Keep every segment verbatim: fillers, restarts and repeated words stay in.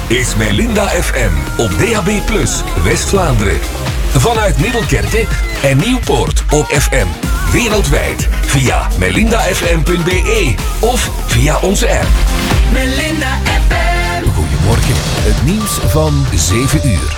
is Melinda F M op D A B plus, West-Vlaanderen. Vanuit Middelkerke en Nieuwpoort op F M. Wereldwijd via melinda f m punt b e of via onze app. Melinda F M. Goedemorgen, het nieuws van zeven uur.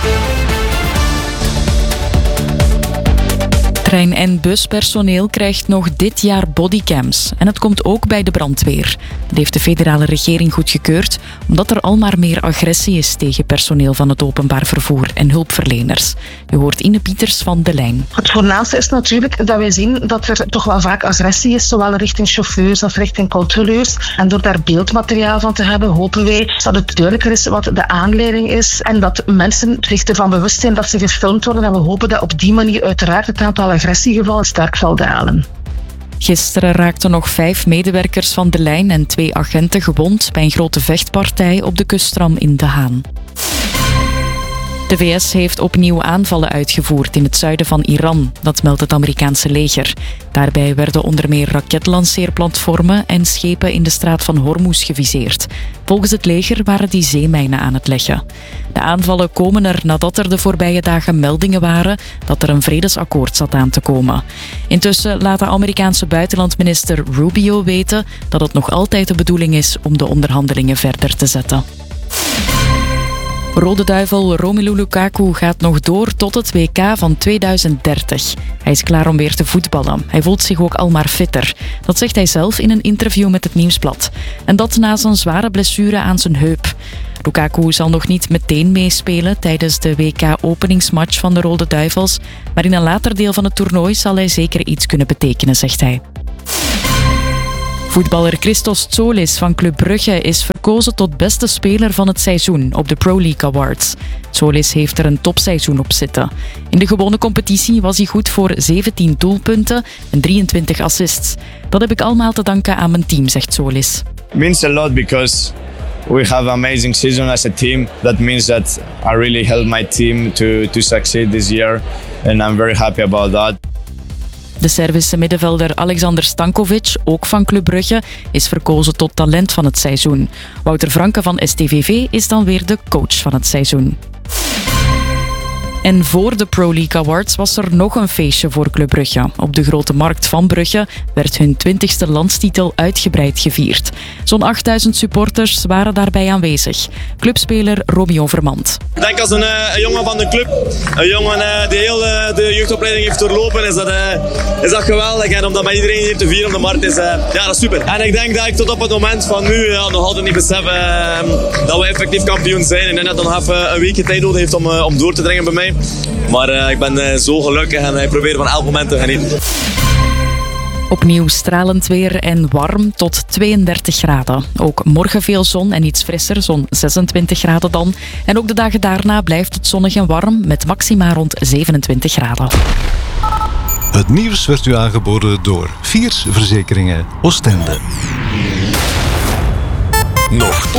Trein- en buspersoneel krijgt nog dit jaar bodycams. En het komt ook bij de brandweer. Dat heeft de federale regering goedgekeurd, omdat er al maar meer agressie is tegen personeel van het openbaar vervoer en hulpverleners. U hoort Ine Pieters van De Lijn. Het voornaamste is natuurlijk dat wij zien dat er toch wel vaak agressie is, zowel richting chauffeurs als richting controleurs. En door daar beeldmateriaal van te hebben, hopen wij dat het duidelijker is wat de aanleiding is en dat mensen zich ervan bewust zijn dat ze gefilmd worden. En we hopen dat op die manier uiteraard het aantal agressiegevallen sterk zal dalen. Gisteren raakten nog vijf medewerkers van De Lijn en twee agenten gewond bij een grote vechtpartij op de kuststram in De Haan. De V S heeft opnieuw aanvallen uitgevoerd in het zuiden van Iran, dat meldt het Amerikaanse leger. Daarbij werden onder meer raketlanceerplatformen en schepen in de straat van Hormuz geviseerd. Volgens het leger waren die zeemijnen aan het leggen. De aanvallen komen er nadat er de voorbije dagen meldingen waren dat er een vredesakkoord zat aan te komen. Intussen laat de Amerikaanse buitenlandminister Rubio weten dat het nog altijd de bedoeling is om de onderhandelingen verder te zetten. Rode duivel Romelu Lukaku gaat nog door tot het W K van tweeduizend dertig. Hij is klaar om weer te voetballen. Hij voelt zich ook al maar fitter. Dat zegt hij zelf in een interview met het Nieuwsblad. En dat na zijn zware blessure aan zijn heup. Lukaku zal nog niet meteen meespelen tijdens de W K-openingsmatch van de Rode Duivels, maar in een later deel van het toernooi zal hij zeker iets kunnen betekenen, zegt hij. Voetballer Christos Tsolis van Club Brugge is verkozen tot beste speler van het seizoen op de Pro League Awards. Tsolis heeft er een topseizoen op zitten. In de gewone competitie was hij goed voor zeventien doelpunten en drieëntwintig assists. Dat heb ik allemaal te danken aan mijn team, zegt Tsolis. It means a lot because we have an amazing season as a team. That means that I really helped my team to, to succeed this year and I'm very happy about that. De Servische middenvelder Alexander Stankovic, ook van Club Brugge, is verkozen tot talent van het seizoen. Wouter Franke van S T V V is dan weer de coach van het seizoen. En voor de Pro League Awards was er nog een feestje voor Club Brugge. Op de Grote Markt van Brugge werd hun twintigste landstitel uitgebreid gevierd. Zo'n achtduizend supporters waren daarbij aanwezig. Clubspeler Romeo Vermand. Ik denk als een, uh, een jongen van de club, een jongen uh, die heel uh, de jeugdopleiding heeft doorlopen, is dat, uh, is dat geweldig. En om dat met iedereen hier te vieren op de markt is, uh, ja, dat is super. En ik denk dat ik tot op het moment van nu uh, nog altijd niet besef uh, dat we effectief kampioen zijn. Ik denk dat het nog even een weekje tijd nodig heeft om, uh, om door te dringen bij mij. Maar uh, ik ben uh, zo gelukkig en ik uh, probeer van elk moment te genieten. Opnieuw stralend weer en warm tot tweeëndertig graden. Ook morgen veel zon en iets frisser, zo'n zesentwintig graden dan. En ook de dagen daarna blijft het zonnig en warm met maxima rond zevenentwintig graden. Het nieuws werd u aangeboden door Viers Verzekeringen Oostende. Nog